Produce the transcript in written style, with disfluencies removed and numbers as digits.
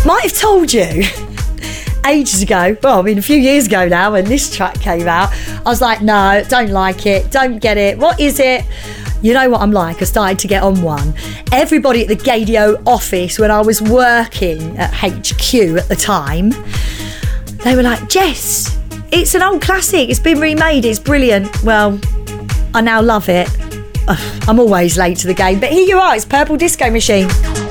Might have told you ages ago, well, I mean a few years ago now, when this track came out, I was like, no, don't like it, don't get it, what is it? You know what I'm like, I started to get on one. Everybody at the Gaydio office, when I was working at HQ at the time, they were like, Jess, it's an old classic, it's been remade, it's brilliant. Well, I now love it. I'm always late to the game, but here you are, it's Purple Disco Machine.